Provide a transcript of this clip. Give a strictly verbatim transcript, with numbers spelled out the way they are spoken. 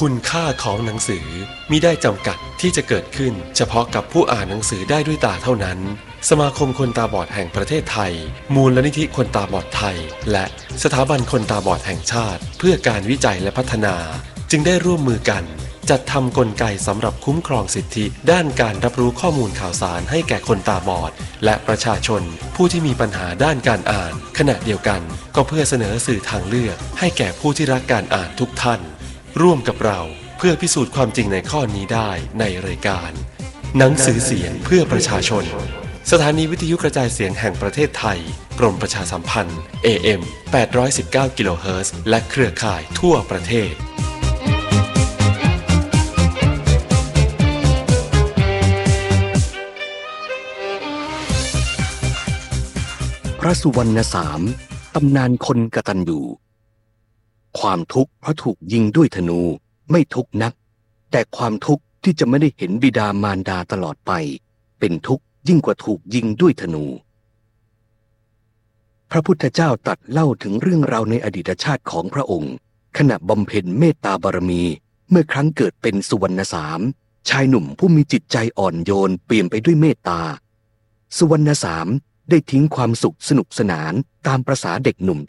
คุณค่าของหนังสือมิได้จำกัดที่จะเกิดขึ้นเฉพาะกับผู้อ่านหนังสือได้ด้วยตาเท่านั้นสมาคมคนตาบอดแห่งประเทศไทยมูลนิธิคนตาบอดไทยและสถาบันคนตาบอดแห่งชาติเพื่อการวิจัยและพัฒนาจึงได้ร่วมมือกันจัดทำกลไกสำหรับคุ้มครองสิทธิด้านการรับรู้ข้อมูลข่าวสารให้แก่คนตาบอดและประชาชนผู้ที่มีปัญหาด้านการอ่านขณะเดียวกันก็เพื่อเสนอสื่อทางเลือกให้แก่ผู้ที่รักการอ่านทุกท่านร่วมกับเราเพื่อพิสูจน์ความจริงในข้อนี้ได้ในรายการหนังสือเสียงเพื่อประชาชนสถานีวิทยุกระจายเสียงแห่งประเทศไทยกรมประชาสัมพันธ์ เอ เอ็ม แปดร้อยสิบเก้า กิโลเฮิรตซ์และเครือข่ายทั่วประเทศพระสุวรรณสามตำนานคนกตัญญูความทุกข์เพราะถูกยิงด้วยธนูไม่ทุกข์นักแต่ความทุกข์ที่จะไม่ได้เห็นบิดามารดาตลอดไปเป็นทุกข์ยิ่งกว่าถูกยิงด้วยธนูพระพุทธเจ้าตรัสเล่าถึงเรื่องราวในอดีตชาติของพระองค์ขณะบำเพ็ญเมตตาบารมีเมื่อครั้งเกิดเป็นสุวรรณสามชายหนุ่มผู้มีจิตใจอ่อนโยนเปี่ยมไปด้วยเมตตาสุวรรณสามได้ทิ้งความสุขสนุกสนานตามประสาเด็กหนุ่ม